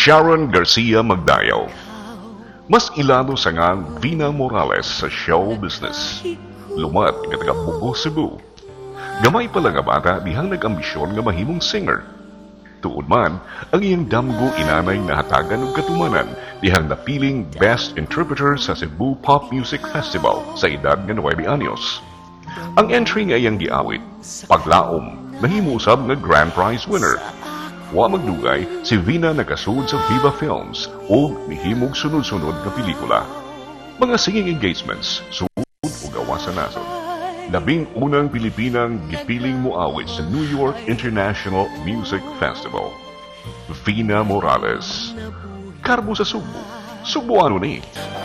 Sharon Garcia Magdayo. Mas ilado sa ngang Vina Morales sa show business. Lumat nga taga Bugo, Cebu. Gamay pala nga bata dihang nag-ambisyon nga mahimong singer. Tuod man, ang iyang damgo inanay na hatagan og katumanan dihang napiling Best Interpreter sa Cebu Pop Music Festival sa edad nga 9 anyos. Ang entry nga iyang giawit, Paglaom, nahimo usab nga grand prize winner. Wa magdugay, si Vina nakasud sa Viva Films o nihimog sunod-sunod na pelikula. Mga singing engagements, sud o gawa sa nasod. Labing unang Pilipinang gipiling moawit sa New York International Music Festival. Vina Morales. Karbo sa Subo. Subuano ni.